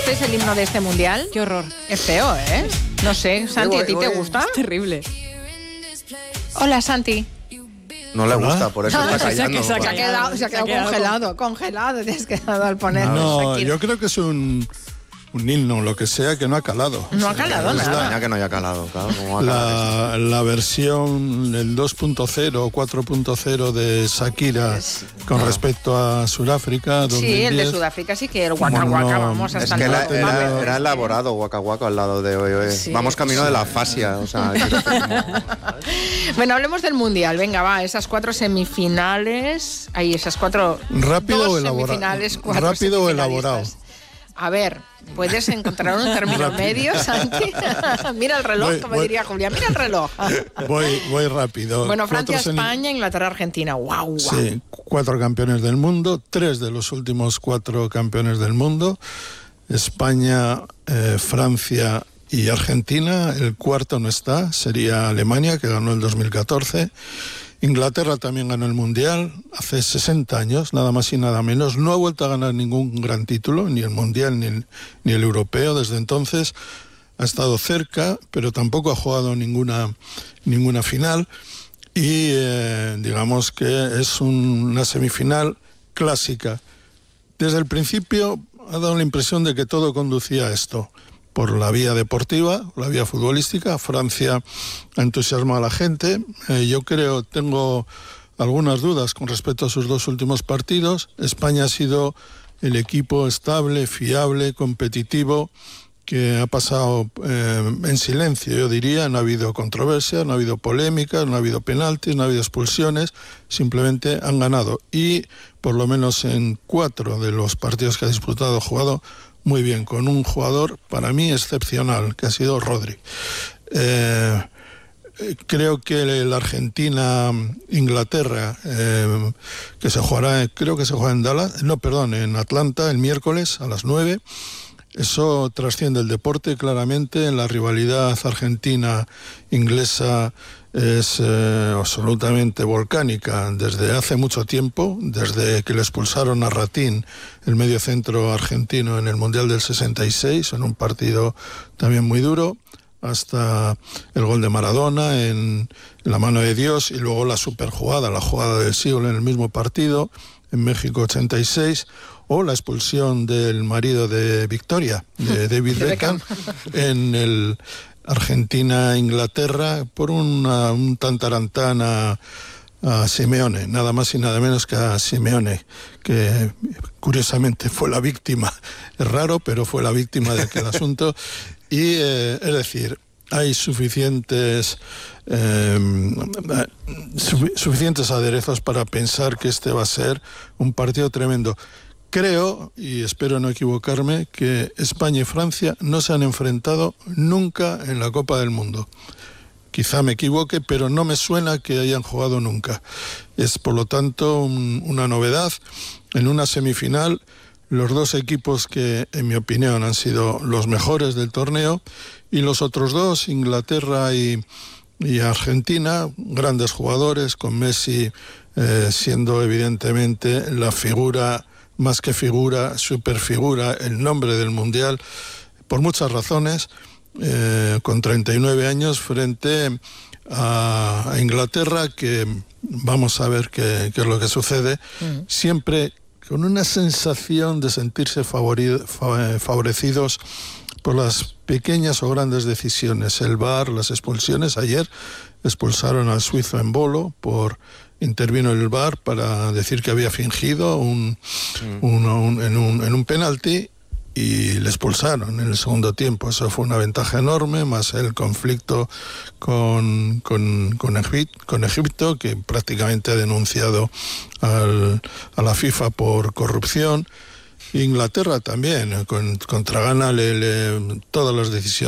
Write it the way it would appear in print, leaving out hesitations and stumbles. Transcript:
¿Conoces el himno de este mundial? Qué horror. Es feo, ¿eh? No sé, Santi, ¿a ti te gusta? Es terrible. Hola, Santi. No le gusta, por eso está callando. Se ha quedado congelado. Te has quedado al poner. No, yo creo que es un himno, lo que sea, que no ha calado. No ha calado nada. Que no haya calado, claro. ¿Cómo va a calar La versión, el 2.0 o 4.0 de Shakira con respecto a Sudáfrica 2010. Sí, el de Sudáfrica sí que el Waka Waka, vamos Es hasta que el era elaborado Waka Waka al lado de hoy. Sí. Vamos camino de la fascia, o sea... Bueno, hablemos del Mundial. Venga, va, esas 4 semifinales. Ahí, esas 4... Rápido o elaborado. Semifinales, 4 Rápido o elaborado. A ver, ¿puedes encontrar un término medio, Santi? Mira el reloj, como diría Julia, mira el reloj. Voy rápido. Bueno, Francia, España, Inglaterra, Argentina. ¡Guau! Sí, 4 campeones del mundo, 3 de los últimos 4 campeones del mundo. España, Francia y Argentina. El cuarto no está, sería Alemania, que ganó el 2014. Inglaterra también ganó el Mundial hace 60 años, nada más y nada menos. No ha vuelto a ganar ningún gran título, ni el Mundial ni el Europeo. Desde entonces ha estado cerca, pero tampoco ha jugado ninguna final. Y digamos que es una semifinal clásica. Desde el principio ha dado la impresión de que todo conducía a esto. Por la vía deportiva, la vía futbolística. Francia ha entusiasmado a la gente. Yo tengo algunas dudas con respecto a sus 2 últimos partidos. España ha sido el equipo estable, fiable, competitivo, que ha pasado en silencio, yo diría. No ha habido controversia, no ha habido polémicas, no ha habido penaltis, no ha habido expulsiones. Simplemente han ganado. Y por lo menos en 4 de los partidos que ha disputado, ha jugado muy bien, con un jugador para mí excepcional, que ha sido Rodri. Creo que la Argentina-Inglaterra, que se jugará, creo que se juega en Atlanta el miércoles a las 9. Eso trasciende el deporte claramente. La rivalidad argentina-inglesa es absolutamente volcánica desde hace mucho tiempo, desde que le expulsaron a Ratín, el mediocentro argentino, en el Mundial del 66, en un partido también muy duro, hasta el gol de Maradona en la mano de Dios, y luego la superjugada, la jugada del siglo en el mismo partido, en México 86, o la expulsión del marido de Victoria, de David Beckham, en el Argentina-Inglaterra, por un tantarantán a Simeone, nada más y nada menos que a Simeone, que curiosamente fue la víctima. Es raro, pero fue la víctima de aquel asunto. Y es decir, hay suficientes aderezos para pensar que este va a ser un partido tremendo. Creo, y espero no equivocarme, que España y Francia no se han enfrentado nunca en la Copa del Mundo. Quizá me equivoque, pero no me suena que hayan jugado nunca. Es, por lo tanto, una novedad. En una semifinal, los 2 equipos que, en mi opinión, han sido los mejores del torneo, y los otros 2, Inglaterra y Argentina, grandes jugadores, con Messi siendo evidentemente la figura, más que figura, superfigura, el nombre del Mundial, por muchas razones, con 39 años frente a Inglaterra, que vamos a ver qué es lo que sucede, siempre con una sensación de sentirse favorecidos por las pequeñas o grandes decisiones. El VAR, las expulsiones. Ayer expulsaron al suizo Embolo, intervino el VAR para decir que había fingido en un penalti, y le expulsaron en el segundo tiempo. Eso fue una ventaja enorme, más el conflicto con Egipto, que prácticamente ha denunciado a la FIFA por corrupción. Inglaterra también, contra Ghana todas las decisiones